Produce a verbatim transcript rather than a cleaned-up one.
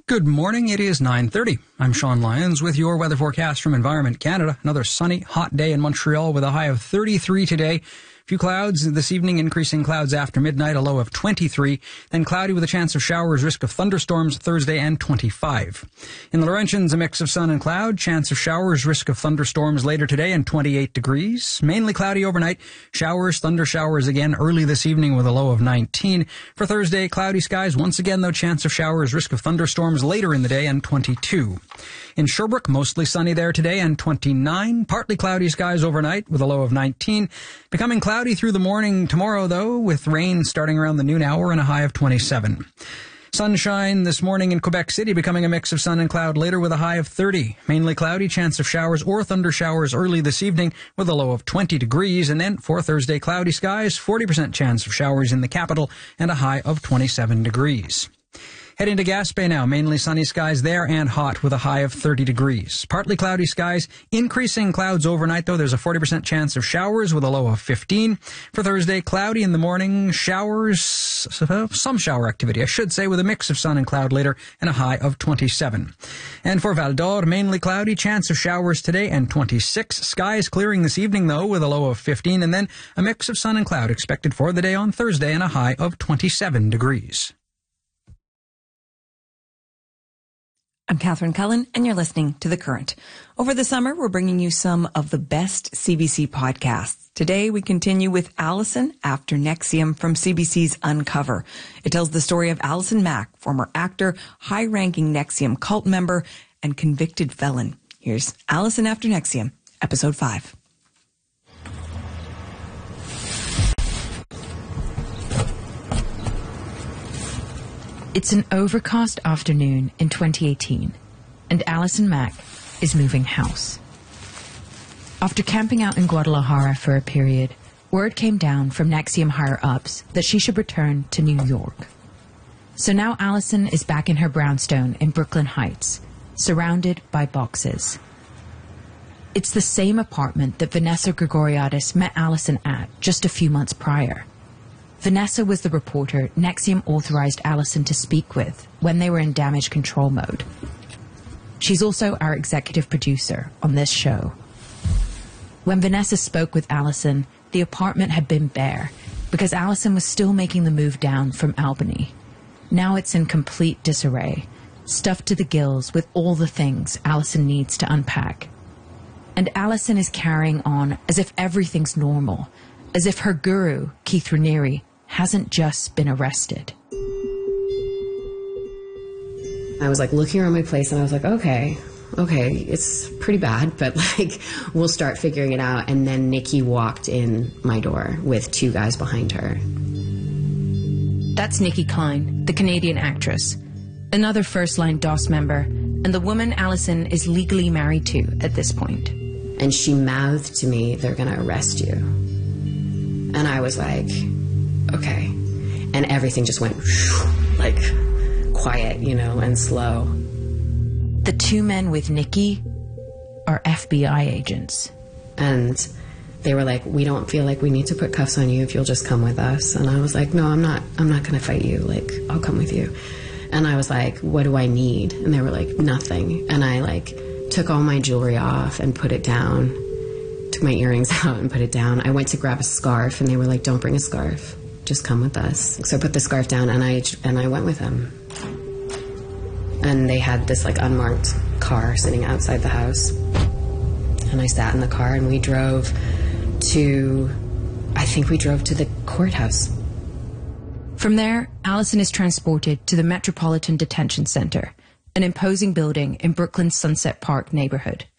Good morning. It is nine thirty. I'm Sean Lyons with your weather forecast from Environment Canada. Another sunny, hot day in Montreal with a high of thirty-three today. Few clouds this evening, increasing clouds after midnight, a low of twenty-three. Then cloudy with a chance of showers, risk of thunderstorms Thursday, and twenty-five. In the Laurentians, a mix of sun and cloud, chance of showers, risk of thunderstorms later today, and twenty-eight degrees. Mainly cloudy overnight, showers, thunder showers again early this evening with a low of nineteen. For Thursday, cloudy skies once again, though, chance of showers, risk of thunderstorms later in the day, and twenty-two. In Sherbrooke, mostly sunny there today, and twenty-nine. Partly cloudy skies overnight with a low of nineteen. Becoming cloudy through the morning tomorrow, though, with rain starting around the noon hour and a high of twenty-seven. Sunshine this morning in Quebec City, becoming a mix of sun and cloud later with a high of thirty. Mainly cloudy, chance of showers or thunder showers early this evening with a low of twenty degrees. And then for Thursday, cloudy skies, forty percent chance of showers in the capital and a high of twenty-seven degrees. Heading to Gaspé now, mainly sunny skies there and hot with a high of thirty degrees. Partly cloudy skies, increasing clouds overnight, though. There's a forty percent chance of showers with a low of fifteen. For Thursday, cloudy in the morning, showers, some shower activity, I should say, with a mix of sun and cloud later and a high of twenty-seven. And for Val d'Or, mainly cloudy, chance of showers today and twenty-six. Skies clearing this evening, though, with a low of fifteen. And then a mix of sun and cloud expected for the day on Thursday and a high of twenty-seven degrees. I'm Catherine Cullen, and you're listening to The Current. Over the summer, we're bringing you some of the best C B C podcasts. Today, we continue with Alison After NXIVM from C B C's Uncover. It tells the story of Alison Mack, former actor, high-ranking NXIVM cult member, and convicted felon. Here's Alison After NXIVM, Episode five. It's an overcast afternoon in twenty eighteen, and Alison Mack is moving house. After camping out in Guadalajara for a period, word came down from NXIVM higher-ups that she should return to New York. So now Alison is back in her brownstone in Brooklyn Heights, surrounded by boxes. It's the same apartment that Vanessa Grigoriadis met Alison at just a few months prior. Vanessa was the reporter NXIVM authorized Alison to speak with when they were in damage control mode. She's also our executive producer on this show. When Vanessa spoke with Alison, the apartment had been bare because Alison was still making the move down from Albany. Now it's in complete disarray, stuffed to the gills with all the things Alison needs to unpack. And Alison is carrying on as if everything's normal, as if her guru, Keith Raniere, hasn't just been arrested. I was like looking around my place and I was like, okay, okay, it's pretty bad, but like we'll start figuring it out. And then Nikki walked in my door with two guys behind her. That's Nikki Klein, the Canadian actress, another first-line DOS member, and the woman Alison is legally married to at this point. And she mouthed to me, "They're going to arrest you." And I was like, okay. And everything just went like quiet, you know, and slow. The two men with Nikki are F B I agents. And they were like, "We don't feel like we need to put cuffs on you if you'll just come with us." And I was like, "No, I'm not, I'm not going to fight you. Like, I'll come with you." And I was like, "What do I need?" And they were like, "Nothing." And I like took all my jewelry off and put it down. Took my earrings out and put it down. I went to grab a scarf and they were like, "Don't bring a scarf. Just come with us." So I put the scarf down and I and I went with them. And they had this like unmarked car sitting outside the house. And I sat in the car and we drove to, I think we drove to the courthouse. From there, Alison is transported to the Metropolitan Detention Center, an imposing building in Brooklyn's Sunset Park neighborhood.